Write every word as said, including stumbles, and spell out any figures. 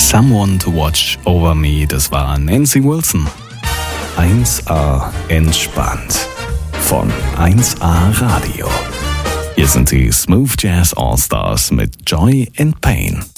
Someone to Watch Over Me, das war Nancy Wilson. eins A entspannt von eins A Radio. Hier sind die Smooth Jazz All Stars mit Joy and Pain.